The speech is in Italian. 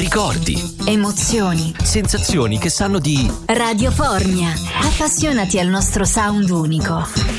ricordi, emozioni, sensazioni che sanno di Radiofornia. Appassionati al nostro sound unico.